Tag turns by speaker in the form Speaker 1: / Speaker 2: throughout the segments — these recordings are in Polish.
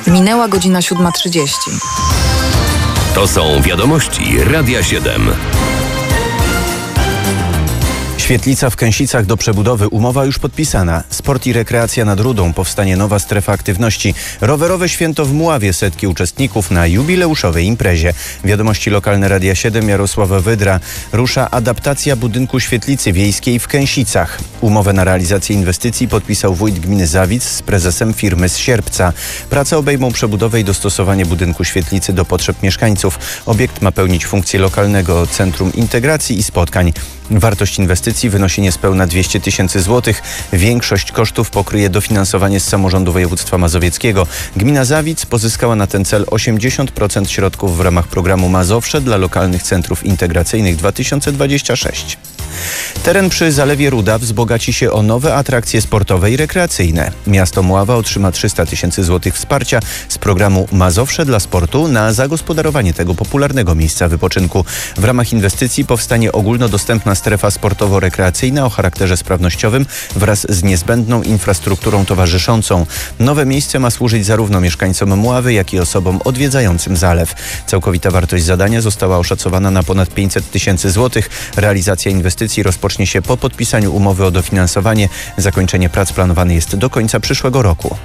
Speaker 1: Minęła godzina 7:30.
Speaker 2: To są wiadomości Radia 7.
Speaker 3: Świetlica w Kęsicach do przebudowy, umowa już podpisana. Sport i rekreacja nad Rudą, powstanie nowa strefa aktywności. Rowerowe święto w Mławie, setki uczestników na jubileuszowej imprezie. Wiadomości lokalne Radia 7, Jarosława Wydra. Rusza adaptacja budynku świetlicy wiejskiej w Kęsicach. Umowę na realizację inwestycji podpisał wójt gminy Zawic z prezesem firmy z Sierpca. Prace obejmą przebudowę i dostosowanie budynku świetlicy do potrzeb mieszkańców. Obiekt ma pełnić funkcję lokalnego centrum integracji i spotkań. Wartość inwestycji wynosi niespełna 200 000 złotych. Większość kosztów pokryje dofinansowanie z samorządu województwa mazowieckiego. Gmina Zawic pozyskała na ten cel 80% środków w ramach programu Mazowsze dla lokalnych centrów integracyjnych 2026. Teren przy Zalewie Ruda wzbogaci się o nowe atrakcje sportowe i rekreacyjne. Miasto Mława otrzyma 300 000 złotych wsparcia z programu Mazowsze dla sportu na zagospodarowanie tego popularnego miejsca wypoczynku. W ramach inwestycji powstanie ogólnodostępna strefa sportowo-rekreacyjna o charakterze sprawnościowym wraz z niezbędną infrastrukturą towarzyszącą. Nowe miejsce ma służyć zarówno mieszkańcom Mławy, jak i osobom odwiedzającym zalew. Całkowita wartość zadania została oszacowana na ponad 500 000 złotych. Realizacja inwestycji rozpocznie się po podpisaniu umowy o dofinansowanie. Zakończenie prac planowane jest do końca przyszłego roku.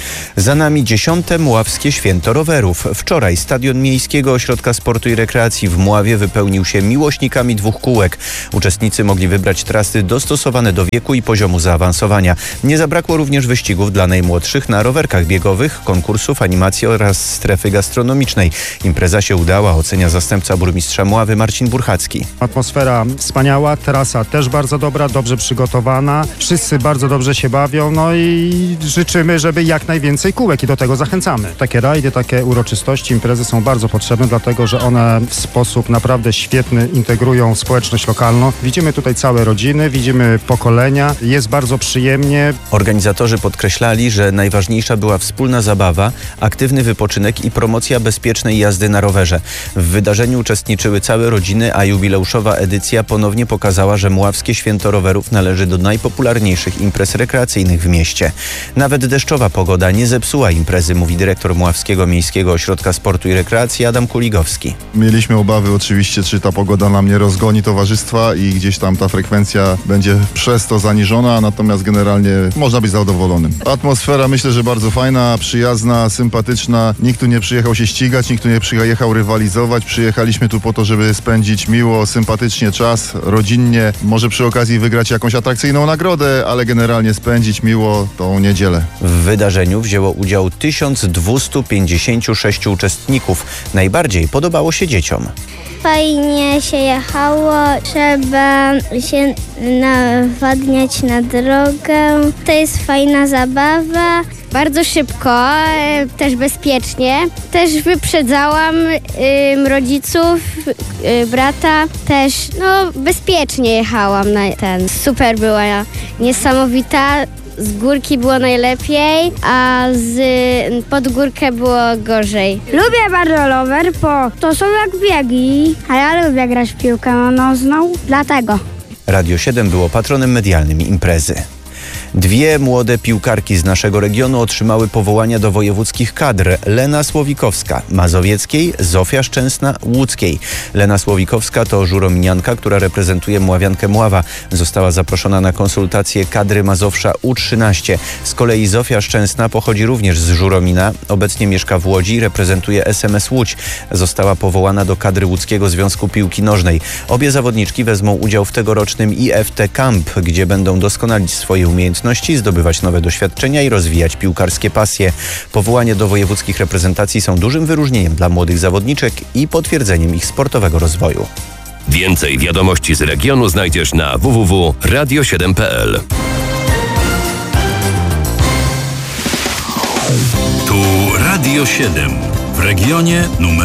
Speaker 3: Za nami 10. Mławskie Święto Rowerów. Wczoraj Stadion Miejskiego Ośrodka Sportu i Rekreacji w Mławie wypełnił się miłośnikami dwóch kółek. Uczestnicy mogli wybrać trasy dostosowane do wieku i poziomu zaawansowania. Nie zabrakło również wyścigów dla najmłodszych na rowerkach biegowych, konkursów, animacji oraz strefy gastronomicznej. Impreza się udała, ocenia zastępca burmistrza Mławy Marcin Burchacki.
Speaker 4: Atmosfera wspaniała, trasa też bardzo dobra, dobrze przygotowana. Wszyscy bardzo dobrze się bawią, no i życzymy, żeby jak najwięcej kółek i do tego zachęcamy. Takie rajdy, takie uroczystości, imprezy są bardzo potrzebne, dlatego że one w sposób naprawdę świetny integrują społeczność lokalną. Widzimy tutaj całe rodziny, widzimy pokolenia, jest bardzo przyjemnie.
Speaker 3: Organizatorzy podkreślali, że najważniejsza była wspólna zabawa, aktywny wypoczynek i promocja bezpiecznej jazdy na rowerze. W wydarzeniu uczestniczyły całe rodziny, a jubileuszowa edycja ponownie pokazała, że Mławskie Święto Rowerów należy do najpopularniejszych imprez rekreacyjnych w mieście. Nawet deszczowa pogoda nie zepsuła imprezy, mówi dyrektor Mławskiego Miejskiego Ośrodka Sportu i Rekreacji Adam Kuligowski.
Speaker 5: Mieliśmy obawy oczywiście, czy ta pogoda nam nie rozgoni towarzystwa i gdzieś tam ta frekwencja będzie przez to zaniżona, natomiast generalnie można być zadowolonym. Atmosfera myślę, że bardzo fajna, przyjazna, sympatyczna. Nikt tu nie przyjechał się ścigać, nikt tu nie przyjechał rywalizować. Przyjechaliśmy tu po to, żeby spędzić miło, sympatycznie czas, rodzinnie. Może przy okazji wygrać jakąś atrakcyjną nagrodę, ale generalnie spędzić miło tą niedzielę.
Speaker 3: W wydarzeniu wzięło udział 1256 uczestników. Najbardziej podobało się dzieciom.
Speaker 6: Fajnie się jechało, trzeba się nawadniać na drogę. To jest fajna zabawa. Bardzo szybko, też bezpiecznie. Też wyprzedzałam rodziców, brata. Też bezpiecznie jechałam na ten. Super była, niesamowita. Z górki było najlepiej, a pod górkę było gorzej.
Speaker 7: Lubię bardzo rower, bo to są jak biegi, a ja lubię grać w piłkę nożną, dlatego.
Speaker 3: Radio 7 było patronem medialnym imprezy. Dwie młode piłkarki z naszego regionu otrzymały powołania do wojewódzkich kadr. Lena Słowikowska, mazowieckiej, Zofia Szczęsna, łódzkiej. Lena Słowikowska to żurominianka, która reprezentuje Mławiankę Mława. Została zaproszona na konsultacje kadry Mazowsza U13. Z kolei Zofia Szczęsna pochodzi również z Żuromina. Obecnie mieszka w Łodzi i reprezentuje SMS Łódź. Została powołana do kadry Łódzkiego Związku Piłki Nożnej. Obie zawodniczki wezmą udział w tegorocznym IFT Camp, gdzie będą doskonalić swoje umiejętności, zdobywać nowe doświadczenia i rozwijać piłkarskie pasje. Powołania do wojewódzkich reprezentacji są dużym wyróżnieniem dla młodych zawodniczek i potwierdzeniem ich sportowego rozwoju.
Speaker 2: Więcej wiadomości z regionu znajdziesz na www.radio7.pl.
Speaker 8: Tu Radio 7 w regionie numer